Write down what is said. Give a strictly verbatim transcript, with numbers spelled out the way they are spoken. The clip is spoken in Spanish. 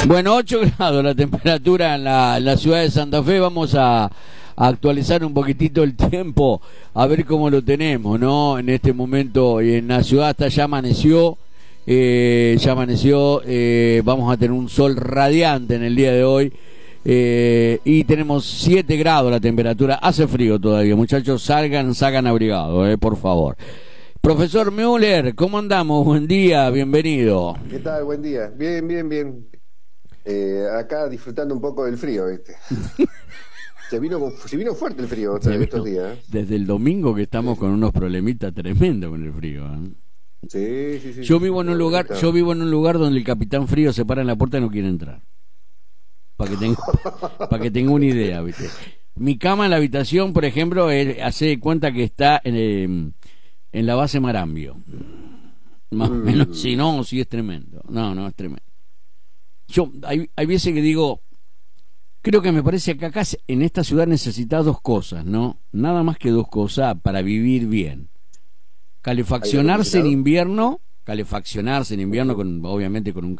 Bueno, ocho grados la temperatura en la, en la ciudad de Santa Fe. Vamos a, a actualizar un poquitito el tiempo, a ver cómo lo tenemos, ¿no? En este momento en la ciudad hasta ya amaneció, eh, ya amaneció, eh, vamos a tener un sol radiante en el día de hoy. Eh, y tenemos siete grados la temperatura. Hace frío todavía, muchachos, salgan, salgan abrigados, eh, por favor. Profesor Müller, ¿cómo andamos? Buen día, bienvenido. ¿Qué tal? Buen día. Bien, bien, bien. Eh, acá disfrutando un poco del frío, ¿viste? se vino se vino fuerte el frío otra vez estos días. Desde el domingo que estamos sí, con unos problemitas tremendos con el frío, ¿eh? Sí, sí, sí. Yo vivo en un lugar, está. yo vivo en un lugar donde el capitán frío se para en la puerta y no quiere entrar. Para que tenga, para que tenga una idea, ¿viste? Mi cama en la habitación, por ejemplo, es, hace cuenta que está en, eh, en la base Marambio. Más o menos, si no, sí es tremendo. No, no, es tremendo. Yo, hay, hay veces que digo, creo que me parece que acá en esta ciudad necesitas dos cosas, ¿no? Nada más que dos cosas para vivir bien. Calefaccionarse en invierno, calefaccionarse en invierno, con, obviamente con un